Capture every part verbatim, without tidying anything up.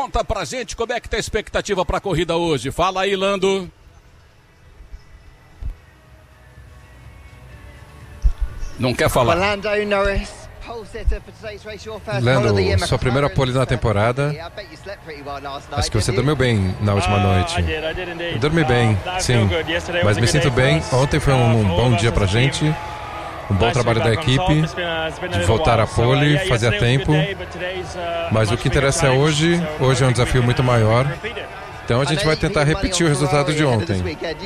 Conta pra gente como é que tá a expectativa pra corrida hoje. Fala aí, Lando. Não quer falar. Lando, sua primeira pole na temporada. Acho que você dormiu bem na última noite. Eu dormi bem, sim. Mas me sinto bem. Ontem foi um bom dia pra gente. Um bom trabalho da equipe, de voltar a pole, fazia tempo. Mas o que interessa é hoje. Hoje é um desafio muito maior. Então a gente vai tentar repetir o resultado de ontem.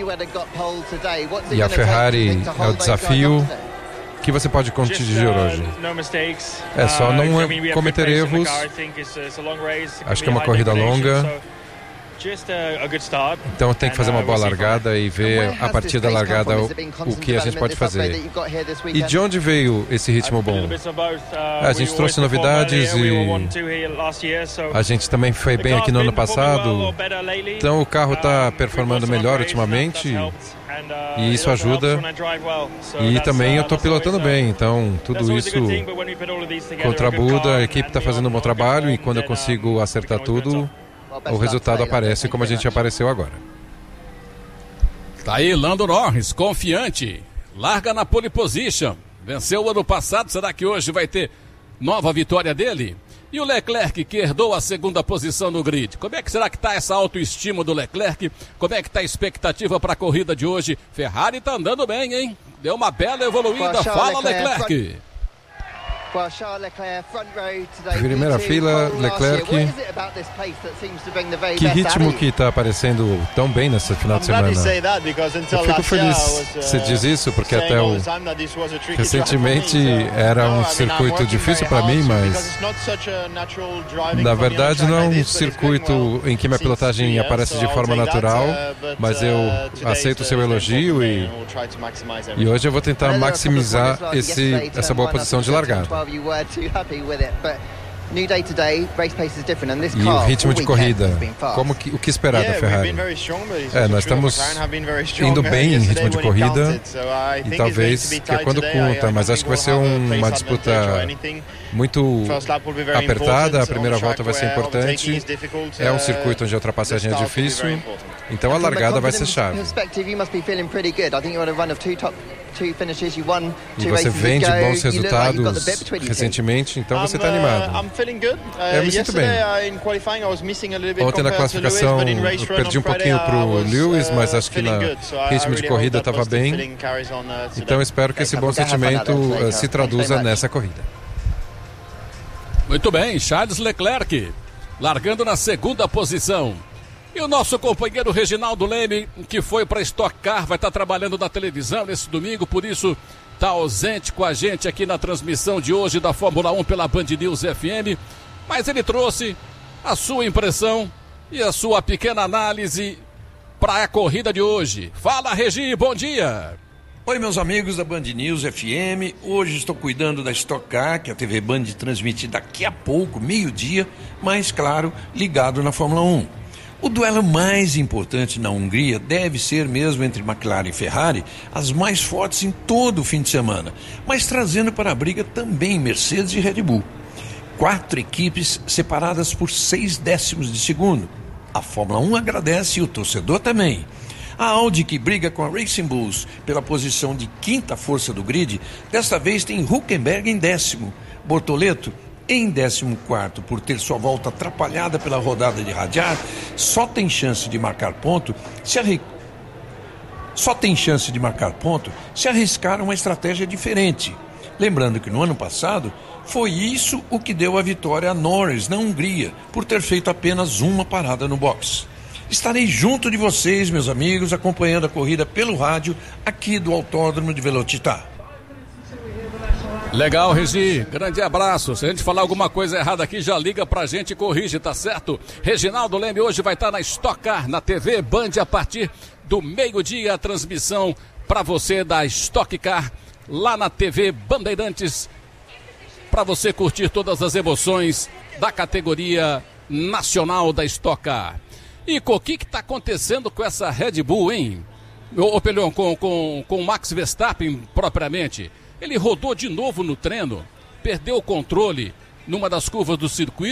E a Ferrari é o desafio. O que você pode corrigir hoje? É só não cometer erros. Acho que é uma corrida longa. Então tem que fazer uma boa largada e ver a partir da largada o, o que a gente pode fazer. E de onde veio esse ritmo bom? A gente trouxe novidades e a gente também foi bem aqui no ano passado. Então o carro está performando melhor ultimamente e isso ajuda. E também eu estou pilotando bem, então tudo isso contribui. A equipe está fazendo um bom trabalho e quando eu consigo acertar tudo, o resultado aparece como a gente apareceu agora. Tá aí Lando Norris, confiante. Larga na pole position. Venceu o ano passado, será que hoje vai ter nova vitória dele? E o Leclerc, que herdou a segunda posição no grid. Como é que será que tá essa autoestima do Leclerc? Como é que tá a expectativa para a corrida de hoje? Ferrari tá andando bem, hein? Deu uma bela evoluída. Fala, Leclerc. Primeira fila, Leclerc. Que ritmo que está aparecendo tão bem nesse final de semana. Eu fico feliz que você diz isso, porque até o... recentemente era um circuito difícil para mim, mas na verdade não é um circuito em que minha pilotagem aparece de forma natural, mas eu aceito o seu elogio e, e hoje eu vou tentar maximizar esse, essa boa posição de largada. E o ritmo de corrida, como que, o que esperar da Ferrari? É, nós estamos indo bem em ritmo de corrida e talvez que é quando conta, mas acho que vai ser um, uma disputa muito apertada. A primeira volta vai ser importante. É um circuito onde a ultrapassagem é difícil, então a largada vai ser chave. E você vem de bons resultados recentemente, então você está animado. É, eu me sinto bem. Ontem na classificação eu perdi um pouquinho para o Lewis, mas acho que no ritmo de corrida estava bem. Então eu espero que esse bom sentimento uh, se traduza nessa corrida. Muito bem, Charles Leclerc largando na segunda posição. E o nosso companheiro Reginaldo Leme, que foi para Stock Car, vai estar trabalhando na televisão nesse domingo, por isso está ausente com a gente aqui na transmissão de hoje da Fórmula um pela Band News F M. Mas ele trouxe a sua impressão e a sua pequena análise para a corrida de hoje. Fala, Regi, bom dia! Oi, meus amigos da Band News F M. Hoje estou cuidando da Stock Car, que a T V Band transmite daqui a pouco, meio-dia, mas, claro, ligado na Fórmula um. O duelo mais importante na Hungria deve ser mesmo entre McLaren e Ferrari, as mais fortes em todo o fim de semana, mas trazendo para a briga também Mercedes e Red Bull. Quatro equipes separadas por seis décimos de segundo. A Fórmula um agradece e o torcedor também. A Audi, que briga com a Racing Bulls pela posição de quinta força do grid, desta vez tem Hülkenberg em décimo, Bortoleto em décimo quarto, por ter sua volta atrapalhada pela rodada de radiar, só tem chance de marcar ponto se arri... só tem chance de marcar ponto se arriscar uma estratégia diferente. Lembrando que no ano passado foi isso o que deu a vitória a Norris na Hungria, por ter feito apenas uma parada no box. Estarei junto de vocês, meus amigos, acompanhando a corrida pelo rádio aqui do Autódromo de Velocitar. Legal, Regi, grande abraço. Se a gente falar alguma coisa errada aqui, já liga pra gente e corrige, tá certo? Reginaldo Leme hoje vai estar na Stock Car, na T V Band, a partir do meio-dia, a transmissão pra você da Stock Car, lá na T V Bandeirantes, pra você curtir todas as emoções da categoria nacional da Stock Car. E o que que tá acontecendo com essa Red Bull, hein? Ô, Pelhão, com, com, com o Max Verstappen propriamente. Ele rodou de novo no treino, perdeu o controle numa das curvas do circuito,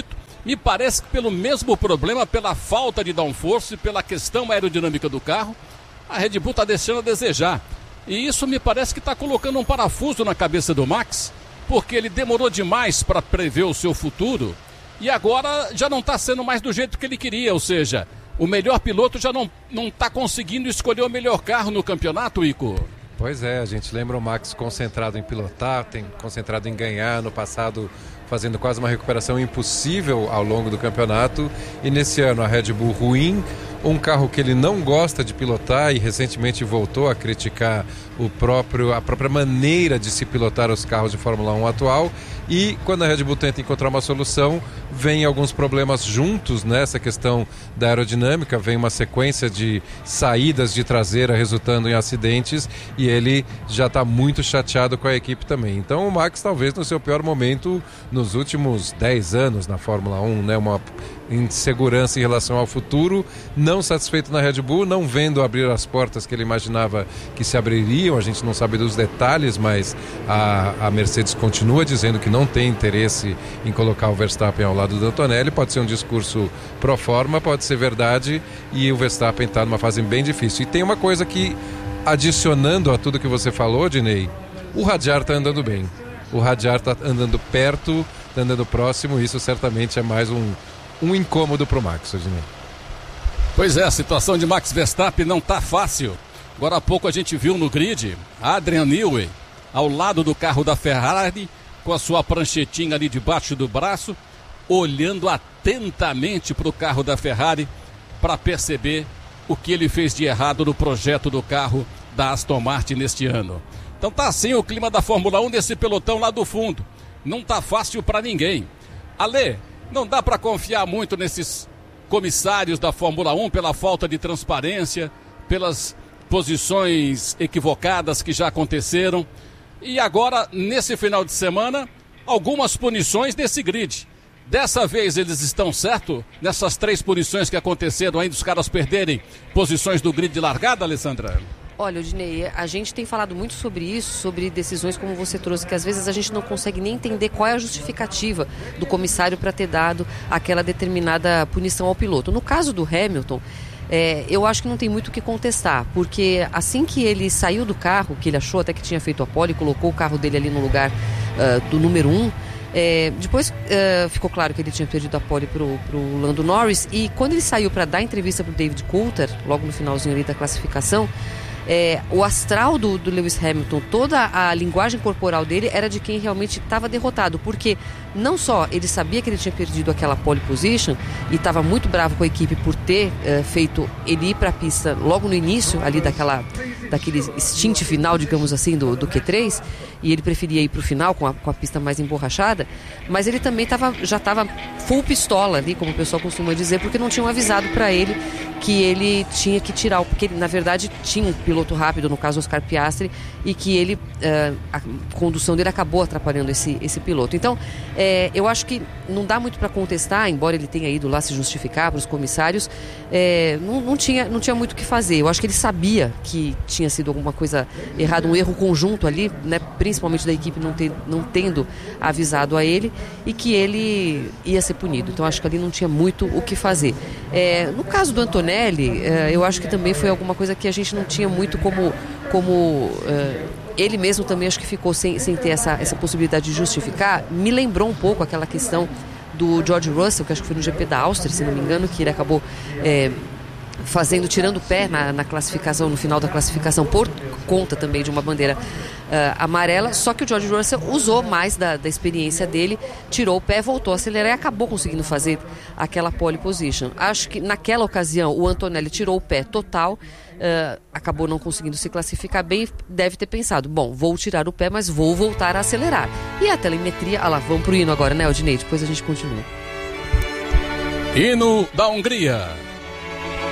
me parece que pelo mesmo problema, pela falta de downforce, pela questão aerodinâmica do carro, a Red Bull está deixando a desejar. E isso me parece que está colocando um parafuso na cabeça do Max, porque ele demorou demais para prever o seu futuro e agora já não está sendo mais do jeito que ele queria, ou seja, o melhor piloto já não não está conseguindo escolher o melhor carro no campeonato, Ico. Pois é, a gente lembra o Max concentrado em pilotar, tem, concentrado em ganhar, no passado fazendo quase uma recuperação impossível ao longo do campeonato, e nesse ano a Red Bull ruim, um carro que ele não gosta de pilotar e recentemente voltou a criticar o próprio, a própria maneira de se pilotar os carros de Fórmula um atual, e quando a Red Bull tenta encontrar uma solução, vem alguns problemas juntos nessa questão da aerodinâmica, vem uma sequência de saídas de traseira resultando em acidentes, e ele já está muito chateado com a equipe também. Então o Max talvez no seu pior momento nos últimos dez anos na Fórmula um, né? Uma insegurança em relação ao futuro, não satisfeito na Red Bull, não vendo abrir as portas que ele imaginava que se abririam, a gente não sabe dos detalhes, mas a, a Mercedes continua dizendo que não tem interesse em colocar o Verstappen ao lado do Antonelli. Pode ser um discurso pro forma, pode ser verdade, e o Verstappen está numa fase bem difícil. E tem uma coisa que, adicionando a tudo que você falou, Dinei, o Hadjar está andando bem, o Hadjar está andando perto, está andando próximo, isso certamente é mais um um incômodo para o Max, Odinei. Pois é, a situação de Max Verstappen não está fácil. Agora há pouco a gente viu no grid Adrian Newey ao lado do carro da Ferrari, com a sua pranchetinha ali debaixo do braço, olhando atentamente para o carro da Ferrari para perceber o que ele fez de errado no projeto do carro da Aston Martin neste ano. Então tá assim o clima da Fórmula um nesse pelotão lá do fundo. Não tá fácil para ninguém. Ale, não dá para confiar muito nesses comissários da Fórmula um pela falta de transparência, pelas posições equivocadas que já aconteceram. E agora, nesse final de semana, algumas punições nesse grid. Dessa vez eles estão certos nessas três punições que aconteceram, ainda os caras perderem posições do grid de largada, Alessandra? Olha, Odinei, a gente tem falado muito sobre isso, sobre decisões como você trouxe, que às vezes a gente não consegue nem entender qual é a justificativa do comissário para ter dado aquela determinada punição ao piloto. No caso do Hamilton, é, eu acho que não tem muito o que contestar, porque assim que ele saiu do carro, que ele achou até que tinha feito a pole, colocou o carro dele ali no lugar uh, do número um, É, depois uh, ficou claro que ele tinha perdido a pole pro, pro Lando Norris, e quando ele saiu para dar entrevista pro David Coulthard, logo no finalzinho ali da classificação, é, o astral do, do Lewis Hamilton, toda a linguagem corporal dele era de quem realmente estava derrotado, porque não só ele sabia que ele tinha perdido aquela pole position e estava muito bravo com a equipe por ter uh, feito ele ir para a pista logo no início ali daquela, daquele stint final, digamos assim, do, do Q três, e ele preferia ir para o final com a, com a pista mais emborrachada, mas ele também tava, já estava full pistola ali, como o pessoal costuma dizer, porque não tinham avisado para ele que ele tinha que tirar, porque ele, na verdade, tinha um piloto rápido, no caso Oscar Piastri, e que ele, uh, a condução dele acabou atrapalhando esse, esse piloto. Então, é, eu acho que não dá muito para contestar, embora ele tenha ido lá se justificar para os comissários, é, não, não, tinha, não tinha muito o que fazer. Eu acho que ele sabia que tinha sido alguma coisa errada, um erro conjunto ali, né, principalmente da equipe não, ter, não tendo avisado a ele, e que ele ia ser punido. Então, acho que ali não tinha muito o que fazer. É, no caso do Antonelli, é, eu acho que também foi alguma coisa que a gente não tinha muito como... como é, ele mesmo também acho que ficou sem, sem ter essa, essa possibilidade de justificar. Me lembrou um pouco aquela questão do George Russell, que acho que foi no G P da Áustria, se não me engano, que ele acabou é, fazendo, tirando o pé na, na classificação, no final da classificação, por conta também de uma bandeira uh, amarela, só que o George Russell usou mais da, da experiência dele, tirou o pé, voltou a acelerar e acabou conseguindo fazer aquela pole position. Acho que naquela ocasião o Antonelli tirou o pé total, uh, acabou não conseguindo se classificar bem, deve ter pensado, bom, vou tirar o pé, mas vou voltar a acelerar. E a telemetria, ah lá, vamos pro hino agora, né, Odinei? Depois a gente continua. Hino da Hungria.